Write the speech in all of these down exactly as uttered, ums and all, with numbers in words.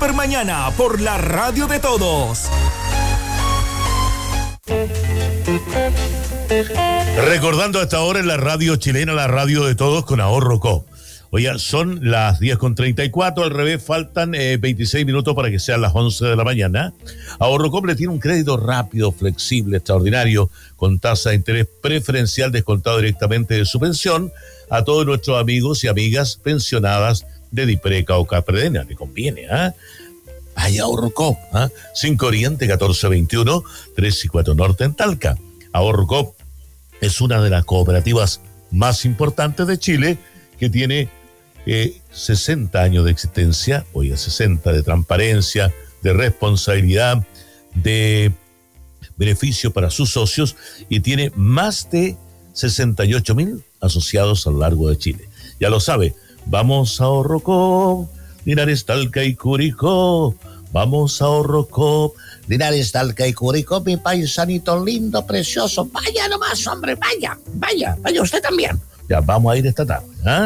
Supermañana por la radio de todos. Recordando hasta ahora en la radio chilena, la radio de todos con Ahorro Coop. Oiga, son las diez con treinta y cuatro, al revés, faltan eh, veintiséis minutos para que sean las once de la mañana. Ahorro Coop le tiene un crédito rápido, flexible, extraordinario, con tasa de interés preferencial descontado directamente de su pensión a todos nuestros amigos y amigas pensionadas de Dipreca o Capredena. Le conviene, ¿ah? ¿eh? Hay Ahorro Coop, ¿ah? ¿eh? cinco Oriente, catorce veintiuno, tres y cuatro Norte en Talca. Ahorro Coop es una de las cooperativas más importantes de Chile, que tiene eh, sesenta años de existencia, oiga, sesenta de transparencia, de responsabilidad, de beneficio para sus socios, y tiene más de sesenta y ocho mil asociados a lo largo de Chile. Ya lo sabe, vamos a Ahorro Coop, Linares, Talca y Curicó. Vamos a Ahorro Coop, Linares, Talca y Curicó, mi paisanito lindo, precioso. Vaya nomás, hombre, vaya, vaya, vaya usted también. Ya, vamos a ir esta tarde, ¿ah?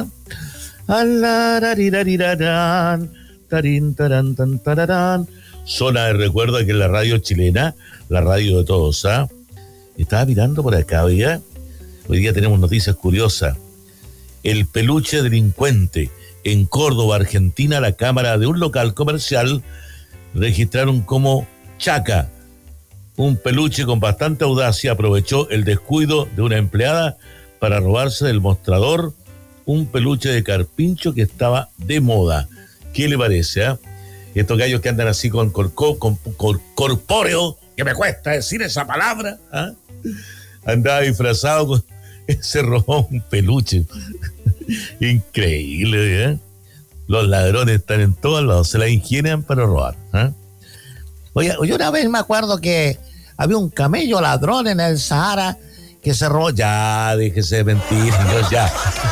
¿eh? Zona de recuerdo que es la radio chilena, la radio de todos, ¿ah? ¿eh? Estaba mirando por acá, oiga. Hoy día tenemos noticias curiosas. El peluche delincuente. En Córdoba, Argentina, la cámara de un local comercial registraron como Chaca, un peluche con bastante audacia, aprovechó el descuido de una empleada para robarse del mostrador un peluche de carpincho que estaba de moda. ¿Qué le parece? Eh? Estos gallos que andan así con, con, con, con corpóreo, que me cuesta decir esa palabra, ¿eh? Andaba disfrazado, con, se robó un peluche. Increíble, ¿eh? Los ladrones están en todos lados, se la ingenian para robar, ¿eh? Oye, yo una vez me acuerdo que había un camello ladrón en el Sahara que se robó. Ya, déjese de mentir, no, ya.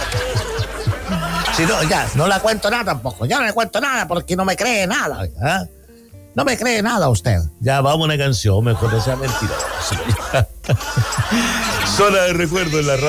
Si no, ya, no le cuento nada tampoco. Ya no le cuento nada porque no me cree nada, ¿eh? No me cree nada usted. Ya, vamos a una canción, mejor no sea mentira. Zona de recuerdo en la radio.